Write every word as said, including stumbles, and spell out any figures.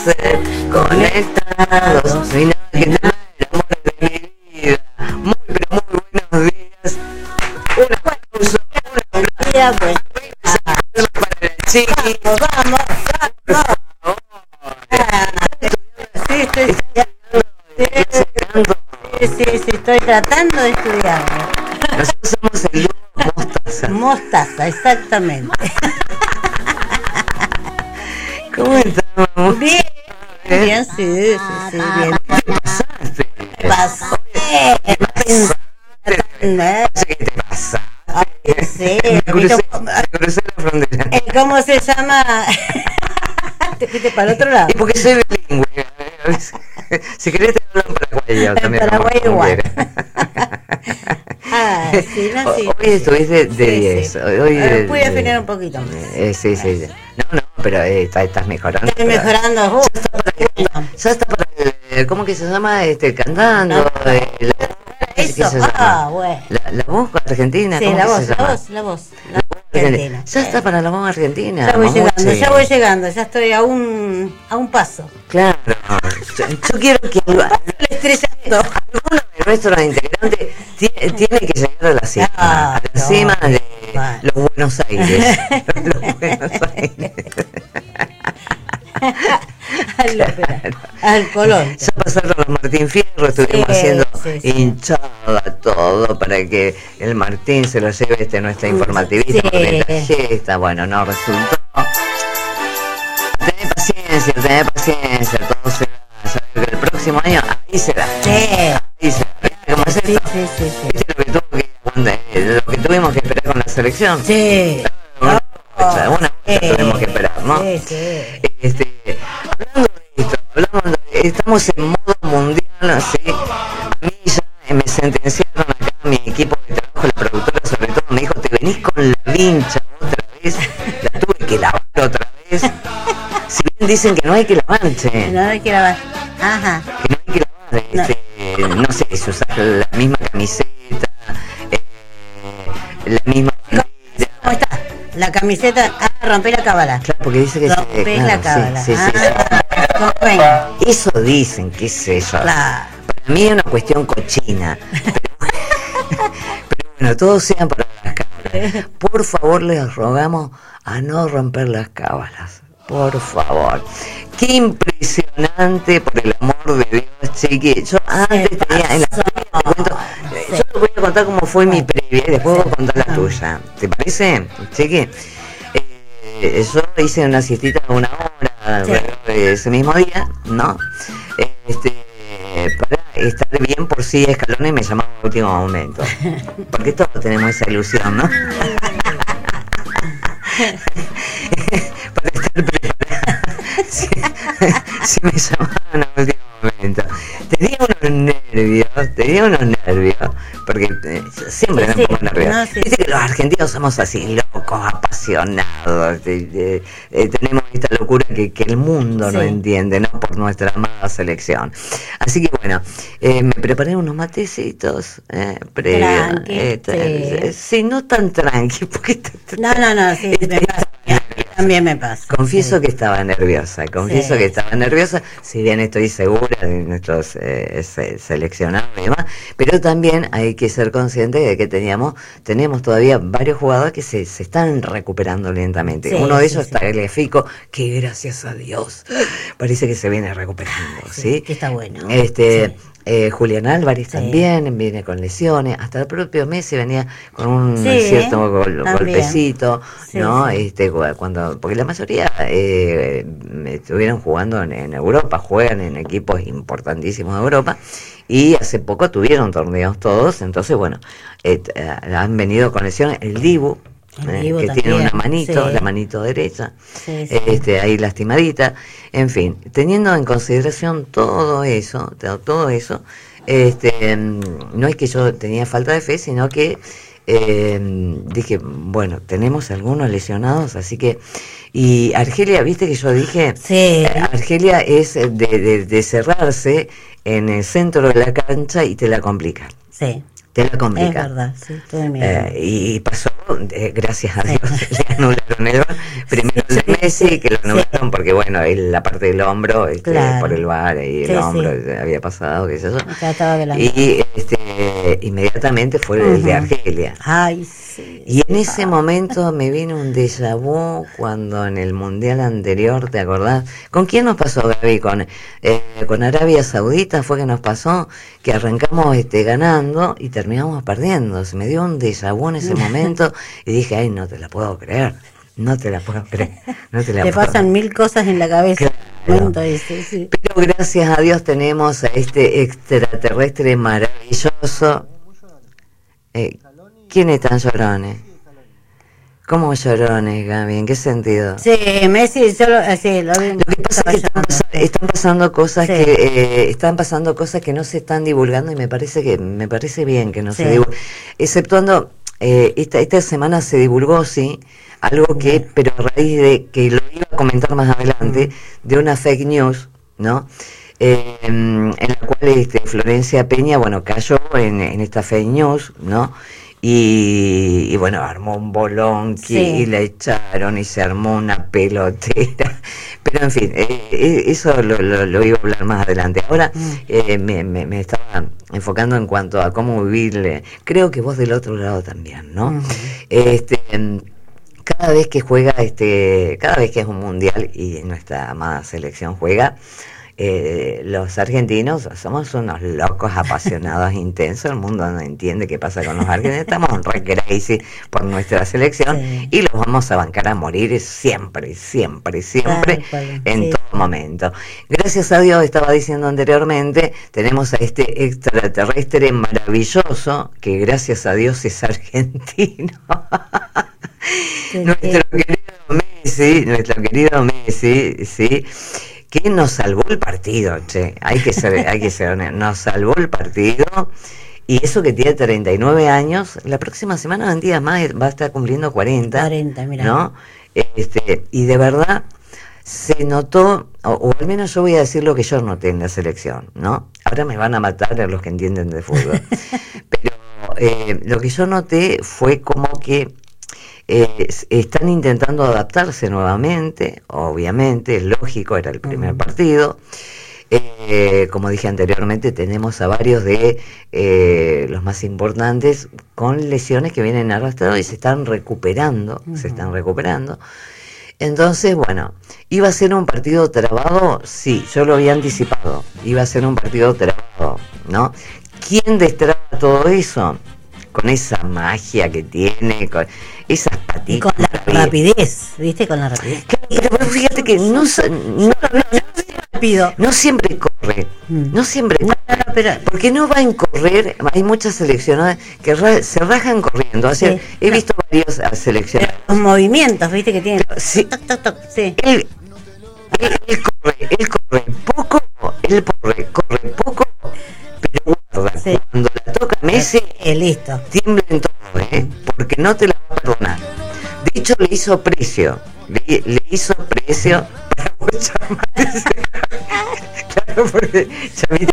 ser conectados. No hay nada que temer, amor de mi vida. Muy, pero muy buenos días. Un aplauso, un aplauso pues. para el chiqui. Vamos, vamos, vamos. Ah, sí, estoy estudiando. Sí, sí, sí, estoy tratando de estudiarlo. Nosotros somos el dúo Mostaza. Mostaza, exactamente. ¿Cómo estamos? Bien, bien, sí, sí, sí, bien. ¿Qué pasaste? ¿Qué pasé? ¿Qué pasaste? ¿Qué te pasaste? Sí, me crucé, me crucé la frontera. ¿Cómo se llama? Te fuiste para el otro lado. Y porque soy bilingüe. Si querés te hablo en paraguayo también. En Paraguay igual. Ah, sí, no, sí. Hoy estuviste de diez. Sí, sí. Hoy eh, pude afinar un poquito más. Eh, sí, sí. No, no, pero eh, estás, estás mejorando. Estoy mejorando. Uh, ya está para el, ya está para el, ¿cómo que se llama? Este, cantando. No, eh, la, eso. Se ah, bueno. La, la voz argentina. Sí, ¿cómo la voz, se la llama? voz, la voz, la voz argentina. Ya está para la voz argentina. Ya voy Mamuche. llegando, ya voy llegando, ya estoy a un a un paso. Claro. Yo, yo quiero que estrellando. Alguno de nuestros integrantes tiene, tiene que llegar a la cima, ah, a la no, cima de vale. los Buenos Aires. Los Buenos Aires. al, claro. al Colón. Ya pasaron los Martín Fierro, estuvimos sí, haciendo sí, sí. hinchada todo para que el Martín se lo lleve este nuestra informativista, sí. porque la gesta, bueno, no resultó. Tené paciencia, tené paciencia, todo se va, saber que el próximo año ahí será. Sí. Ahí será. ¿Cómo es esto? Sí, sí, sí, sí. ¿Viste lo que, tuvo que, lo que tuvimos que esperar con la selección? Sí. Una fecha, una fecha sí. tuvimos que esperar, ¿no? Sí, sí. Este, hablando de esto, hablamos de, estamos en modo mundial, ¿sí? A mí ya me sentenciaron acá, mi equipo de trabajo, la productora sobre todo, me dijo, te venís con la vincha otra vez, la tuve que lavar otra vez. Si bien dicen que no hay que lavar, che. No hay que lavar. Ajá. Que no hay que lavar, no. Este, no sé, si usas la misma camiseta, eh, la misma... ¿Cómo está? La camiseta, ah, rompe la cábala. Claro, porque dice que rompe se, claro, la cábala. Sí, sí, ah, sí, sí. Eso dicen, qué sé yo. Claro. Para mí es una cuestión cochina. Pero, pero bueno, todos sean para las cábalas. Por favor, les rogamos a no romper las cábalas. Por favor. Qué impresionante, por el amor de Dios, chiqui. Yo antes tenía, en la previa, te cuento, yo te voy a contar cómo fue mi previa y después voy a contar la tuya. ¿Te parece, chiqui? Eh, yo hice una siestita de una hora, sí. ese mismo día, ¿no? Este, para estar bien por si Escalón y me llamaba en último momento. Porque todos tenemos esa ilusión, ¿no? Para estar preparada. Si, si me llamaban a último momento. Tenía unos nervios, tenía unos nervios, porque eh, siempre sí, me pongo nervioso. No, sí, Viste sí. que los argentinos somos así, locos, apasionados, eh, eh, eh, tenemos esta locura que, que el mundo sí. no entiende, ¿no? Por nuestra amada selección. Así que bueno, eh, me preparé unos matecitos eh, previos. Tranqui, eh, sí. sí, no tan tranqui, porque... No, no, no, sí, me pasa. También me pasa. Confieso sí. que estaba nerviosa, confieso sí. que estaba nerviosa, si bien estoy segura de nuestros eh, se, seleccionados y demás, pero también hay que ser consciente de que teníamos, tenemos todavía varios jugadores que se, se están recuperando lentamente. Sí, Uno de ellos sí, está sí. el Fico, que gracias a Dios parece que se viene recuperando, ¿sí? sí que está bueno. Este, sí. Eh, Julián Álvarez sí. también viene con lesiones, hasta el propio Messi venía con un sí, cierto gol, golpecito, sí, ¿no? Sí. Este, cuando, porque la mayoría eh, estuvieron jugando en, en Europa, juegan en equipos importantísimos de Europa y hace poco tuvieron torneos todos, entonces bueno, eh, han venido con lesiones, el Dibu. Eh, que también. Tiene una manito, sí. la manito derecha, sí, sí. Este, ahí lastimadita, en fin, teniendo en consideración todo eso, todo eso, este, no es que yo tenía falta de fe, sino que eh, dije, bueno, tenemos algunos lesionados, así que, y Argelia, viste que yo dije, sí. Argelia es de, de, de cerrarse en el centro de la cancha y te la complican. Sí. Te la complica. Es verdad, sí, estoy eh, y pasó eh, gracias a Dios, sí. le anularon el bar. Primero el de Messi, que lo anularon sí. porque, bueno, él, la parte del hombro, este, claro. por el bar y el sí, hombro sí. había pasado, qué sé yo. Y este, inmediatamente fue uh-huh. el de Argelia. Ay, sí. Y en ese ah. momento me vino un déjà vu cuando en el mundial anterior, ¿te acordás? ¿Con quién nos pasó, Gaby? Con, eh, con Arabia Saudita fue que nos pasó, que arrancamos este, ganando y terminamos perdiendo. Se me dio un déjà vu en ese momento y dije, ay, no te la puedo creer, no te la puedo creer. No te la te puedo pasan creer. Mil cosas en la cabeza. Claro. Ese, sí. Pero gracias a Dios tenemos a este extraterrestre maravilloso. Eh, ¿Quiénes están llorones? ¿Cómo llorones, Gaby? ¿En qué sentido? Sí, Messi solo sí, lo, lo que pasa es que están, pas- están pasando cosas sí. que eh, están pasando cosas que no se están divulgando y me parece que me parece bien que no sí. se divulguen, exceptuando eh, esta esta semana se divulgó sí algo que sí. pero a raíz de que lo iba a comentar más adelante de una fake news, ¿no? Eh, en la cual este, Florencia Peña, bueno, cayó en, en esta fake news, ¿no? Y, y bueno, armó un bolón que, sí. y la echaron y se armó una pelotera. Pero en fin, eh, eso lo, lo, lo iba a hablar más adelante. Ahora eh, me, me, me estaba enfocando en cuanto a cómo vivirle. Creo que vos del otro lado también, ¿no? Uh-huh. Este... Cada vez que juega, este, cada vez que es un mundial y nuestra amada selección juega, eh, los argentinos somos unos locos apasionados intensos. El mundo no entiende qué pasa con los argentinos. Estamos re crazy por nuestra selección sí. y los vamos a bancar a morir siempre, siempre, siempre, claro, claro. en sí. todo momento. Gracias a Dios, estaba diciendo anteriormente, tenemos a este extraterrestre maravilloso que gracias a Dios es argentino. Nuestro querido Messi, nuestro querido Messi, sí, que nos salvó el partido, che, hay que ser, hay que ser honesto, nos salvó el partido, y eso que tiene treinta y nueve años, la próxima semana, en días más, va a estar cumpliendo cuarenta, cuarenta, mira. ¿no? Este, y de verdad, se notó, o, o al menos yo voy a decir lo que yo noté en la selección, ¿no? Ahora me van a matar a los que entienden de fútbol, pero eh, lo que yo noté fue como que Eh, están intentando adaptarse nuevamente, obviamente, es lógico, era el primer uh-huh. partido. Eh, como dije anteriormente, tenemos a varios de eh, los más importantes con lesiones que vienen arrastrando y se están recuperando, uh-huh. se están recuperando. Entonces, bueno, ¿iba a ser un partido trabado? Sí, yo lo había anticipado, iba a ser un partido trabado, ¿no? ¿Quién destraba todo eso? Con esa magia que tiene, con esas patitas. Y con la rapidez, ¿viste? Con la rapidez. Claro, pero, pero fíjate que no, no, no, no siempre corre, no siempre corre, no, no, pero, porque no va a correr, hay muchas seleccionadas que ra, se rajan corriendo, o sea, sí, he no. visto varios seleccionados. Los movimientos, ¿viste? Que tienen. Sí, toc, toc, toc, sí. Él, él, él corre, él corre poco, él corre, corre poco, pero guarda, sí. cuando la toca Messi, eh, listo. tiembla en todo, ¿eh? Porque no te la va a perdonar. De hecho, le hizo precio, le, le hizo precio para muchas más. Claro, porque ya viste